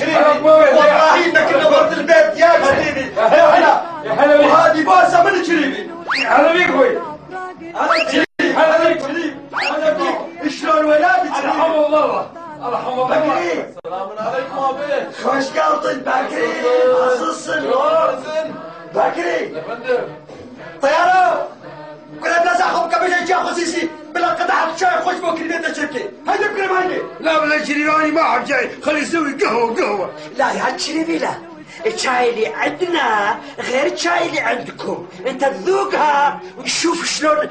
والله انك نورت البيت يا شريفي. يا هلا يا هلا بيك. وهذه بوسه من شريفي. يا هلا بيك اخوي. هلا شريف هلا بيك شريف. هلا بيك شلون ولادك شريف؟ الحمد لله الحمد لله. بكري السلام عليكم ابي. خوش قلطن بكري عصصن بكري يا فندم طياره كلها بلازا خب قبل جاي خصيصي بلا قطعه شاي خوش بكري بيت الشركه. هيدا بكري هيدا. لا بلا شريفاني ما حد جاي، خلي يسوي قهوه. لا يا شريفي لا، الشاي اللي عندنا غير الشاي اللي عندكم، انت تذوقها وتشوف شلون